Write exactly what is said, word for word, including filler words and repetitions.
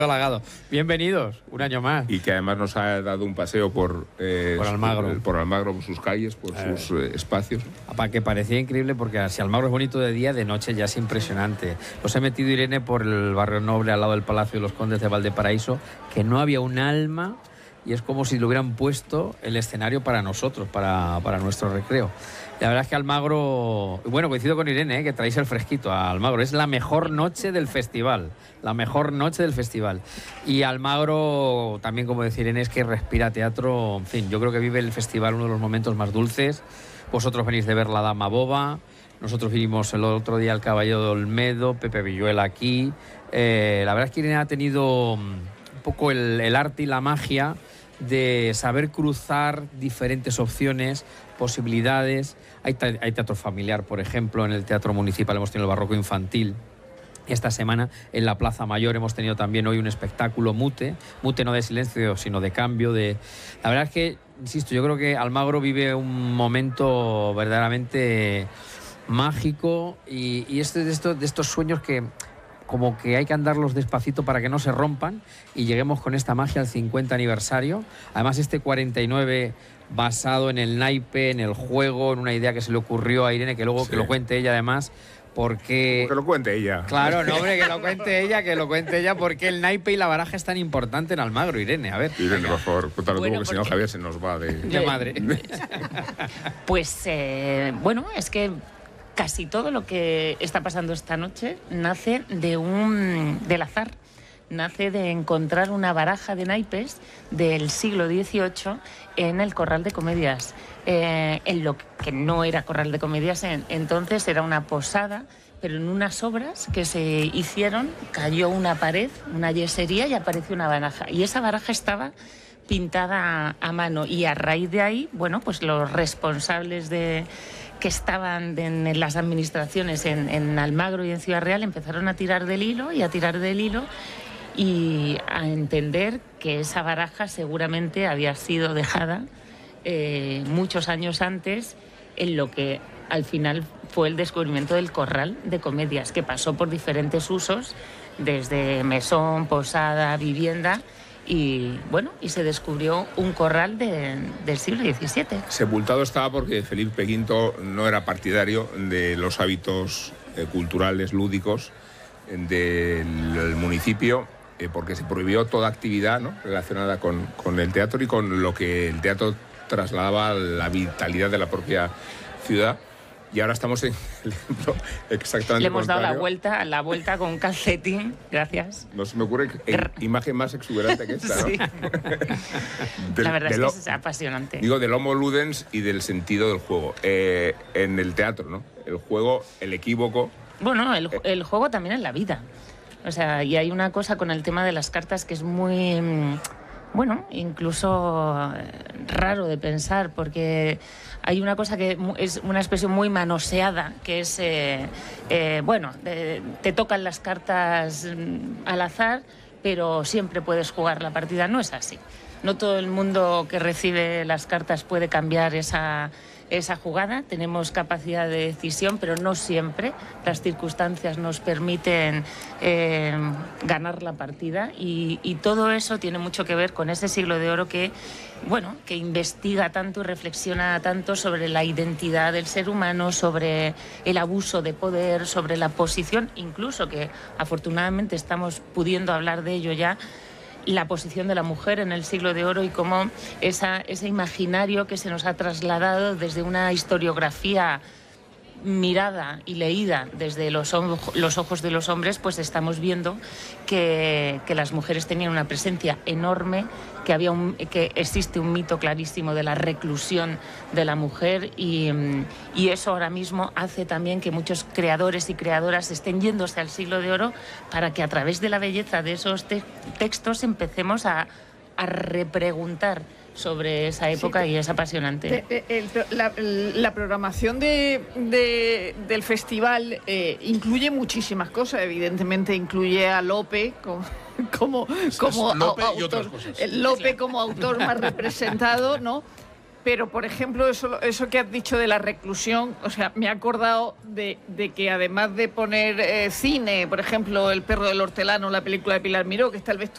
Halagado. Bienvenidos, un año más. Y que además nos ha dado un paseo por, eh, por Almagro, por Almagro, por sus calles, por eh. sus eh, espacios. Para que parecía increíble, porque si Almagro es bonito de día, de noche ya es impresionante. Os he metido, Irene, por el barrio Noble, al lado del Palacio de los Condes de Valdeparaíso, que no había un alma, y es como si lo hubieran puesto el escenario para nosotros, para, para nuestro recreo. La verdad es que Almagro, bueno, coincido con Irene, ¿eh? que traéis el fresquito a Almagro, es la mejor noche del festival, la mejor noche del festival. Y Almagro, también como decía Irene, es que respira teatro, en fin, yo creo que vive el festival uno de los momentos más dulces. Vosotros venís de ver La Dama Boba, nosotros vinimos el otro día al Caballero de Olmedo, Pepe Villuela aquí. Eh, la verdad es que Irene ha tenido un poco el, el arte y la magia de saber cruzar diferentes opciones, posibilidades. Hay, hay teatro familiar, por ejemplo, en el Teatro Municipal hemos tenido el Barroco Infantil. Esta semana en la Plaza Mayor hemos tenido también hoy un espectáculo Mute, Mute no de silencio, sino de cambio. De... La verdad es que, insisto, yo creo que Almagro vive un momento verdaderamente mágico y, y este, de, estos, de estos sueños que como que hay que andarlos despacito para que no se rompan y lleguemos con esta magia al cincuenta aniversario. Además, este cuarenta y nueve basado en el naipe, en el juego, en una idea que se le ocurrió a Irene, que luego sí. que lo cuente ella además, porque... Que lo cuente ella. Claro, no, hombre, que lo cuente ella, que lo cuente ella, porque el naipe y la baraja es tan importante en Almagro, Irene, a ver. Irene, venga. Por favor, cuéntalo bueno, tú, que porque... si no Javier se nos va de... de madre. Pues, eh, bueno, es que casi todo lo que está pasando esta noche nace de un del azar, nace de encontrar una baraja de naipes del siglo dieciocho en el Corral de Comedias, eh, en lo que no era Corral de Comedias en, entonces, era una posada, pero en unas obras que se hicieron cayó una pared, una yesería y apareció una baraja, y esa baraja estaba pintada a, a mano, y a raíz de ahí, bueno, pues los responsables de que estaban en las administraciones en, en Almagro y en Ciudad Real empezaron a tirar del hilo y a tirar del hilo y a entender que esa baraja seguramente había sido dejada eh, muchos años antes en lo que al final fue el descubrimiento del Corral de Comedias, que pasó por diferentes usos, desde mesón, posada, vivienda. Y bueno, y se descubrió un corral de, del siglo diecisiete. Sepultado estaba porque Felipe quinto no era partidario de los hábitos eh, culturales, lúdicos del municipio, eh, porque se prohibió toda actividad, ¿no?, relacionada con, con el teatro y con lo que el teatro trasladaba a la vitalidad de la propia ciudad. Y ahora estamos en el ejemplo exactamente Le hemos contrario. dado la vuelta, la vuelta con un calcetín, gracias. No se me ocurre que, imagen más exuberante que esta, ¿no? Sí. del, la verdad es lo, que es apasionante. Digo, del homo ludens y del sentido del juego. Eh, en el teatro, ¿no? El juego, el equívoco... Bueno, el, el juego también en la vida. O sea, y hay una cosa con el tema de las cartas que es muy... Bueno, incluso raro de pensar, porque hay una cosa que es una expresión muy manoseada, que es, eh, eh, bueno, de, te tocan las cartas al azar, pero siempre puedes jugar la partida. No es así. No todo el mundo que recibe las cartas puede cambiar esa, esa jugada. Tenemos capacidad de decisión, pero no siempre las circunstancias nos permiten eh, ganar la partida. Y, y todo eso tiene mucho que ver con ese siglo de oro que, bueno, que investiga tanto y reflexiona tanto sobre la identidad del ser humano, sobre el abuso de poder, sobre la posición, incluso que afortunadamente estamos pudiendo hablar de ello ya, la posición de la mujer en el siglo de oro y cómo esa, ese imaginario que se nos ha trasladado desde una historiografía mirada y leída desde los, los ojos de los hombres, pues estamos viendo que, que las mujeres tenían una presencia enorme, que, había un, que existe un mito clarísimo de la reclusión de la mujer y, y eso ahora mismo hace también que muchos creadores y creadoras estén yéndose al siglo de oro para que a través de la belleza de esos te textos empecemos a, a repreguntar sobre esa época, sí, y es apasionante. El, el, la, la programación de, de, del festival eh, incluye muchísimas cosas, evidentemente incluye a Lope como, como, como Lope a, y autor, otras cosas. El Lope como autor más representado, ¿no? Pero, por ejemplo, eso, eso que has dicho de la reclusión, o sea, me he acordado de, de que además de poner eh, cine, por ejemplo, El perro del hortelano, la película de Pilar Miró, que está el vestuario